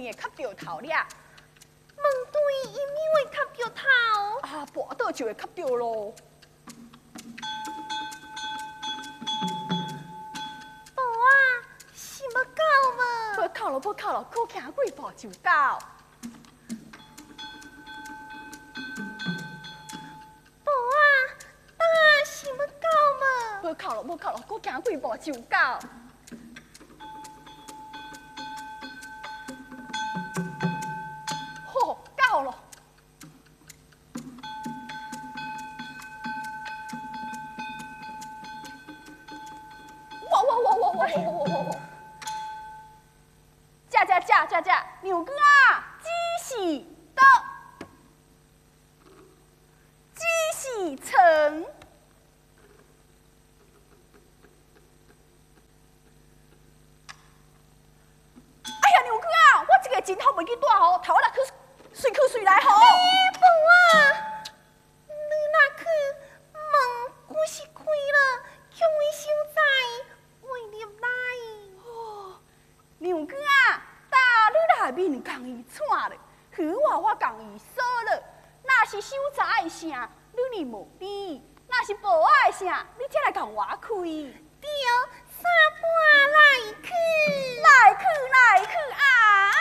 会磕着头了。 问对，因为磕着头。 啊，跋倒就会磕着咯。 无啊，是要到无？ 要靠咯，要靠咯，搁行几步就到。 无啊，当是要到无？ 要靠咯，要靠咯，搁行几步就到。好，到咯。哇！这，牛哥啊，几时到？几时成？哎呀，牛哥啊，我这个真头袂去带吼，头来去随来吼。 无啊，你若去门古是开了，向位小在会入来。 哦，牛哥啊，打你来面共伊喘了，许我共伊说了，若是小查的声，你哩无理；若是保爱的声，你才来共我开。 对，三半来去。 来去啊！